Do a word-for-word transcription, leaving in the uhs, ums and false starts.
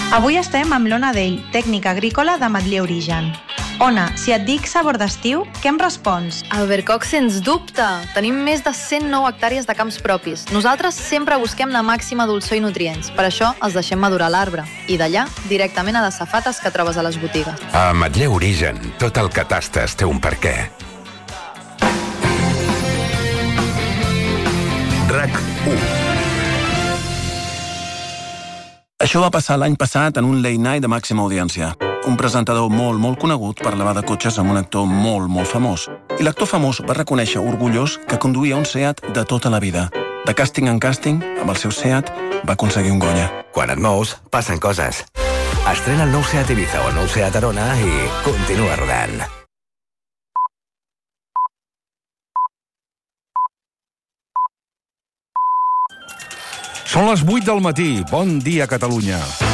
Avui estem amb l'Ona Dell, tècnica agrícola d'Ametller Origen. Ona, si et dic sabor d'estiu, què em respons? Albercoc, sens dubte! Tenim més de cent nou hectàrees de camps propis. Nosaltres sempre busquem la màxima dolçor i nutrients. Per això els deixem madurar a l'arbre. I d'allà, directament a les safates que trobes a les botigues. A Ametller Origen, tot el que tastes té un perquè. RAC u. Això va passar l'any passat en un late night de màxima audiència. Un presentador molt, molt conegut parlava de cotxes amb un actor molt, molt famós. I l'actor famós va reconèixer orgullós que conduïa un Seat de tota la vida. De càsting en càsting, amb el seu Seat, va aconseguir un Goya. Quan et mous, passen coses. Estrena el nou Seat Ibiza o el nou Seat Arona i continua rodant. Són les vuit del matí. Bon dia, Catalunya.